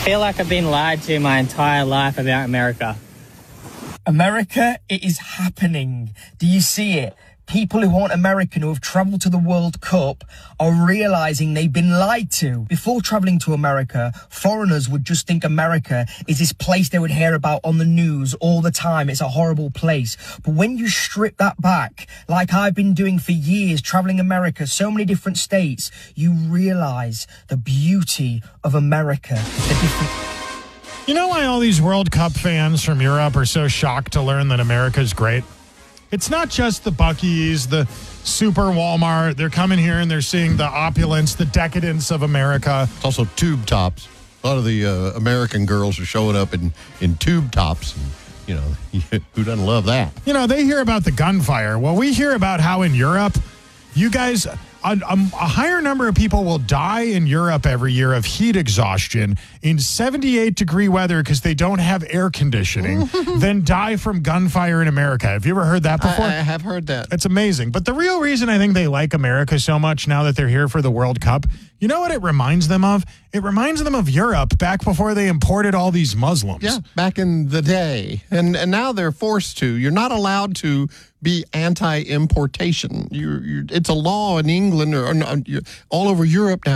feel like I've been lied to my entire life about America. America, it is happening. Do you see it? People who aren't American, who have travelled to the World Cup, are realising they've been lied to. Before travelling to America, foreigners would just think America is this place they would hear about on the news all the time. It's a horrible place. But when you strip that back, like I've been doing for years, travelling America, so many different states, you realise the beauty of America, the different... You know why all these World Cup fans from Europe are so shocked to learn that America's great? It's not just the Buc-ee's, the super Walmart. They're coming here and they're seeing the opulence, the decadence of America. It's also tube tops. A lot of the American girls are showing up in tube tops. And, you know, who doesn't love that? You know, they hear about the gunfire. Well, we hear about how in Europe, you guys... A higher number of people will die in Europe every year of heat exhaustion in 78-degree weather because they don't have air conditioning than die from gunfire in America. Have you ever heard that before? I have heard that. It's amazing. But the real reason I think they like America so much now that they're here for the World Cup, you know what it reminds them of? It reminds them of Europe back before they imported all these Muslims. Yeah, back in the day. And now they're forced to. You're not allowed to be anti-importation. It's a law in England or all over Europe now.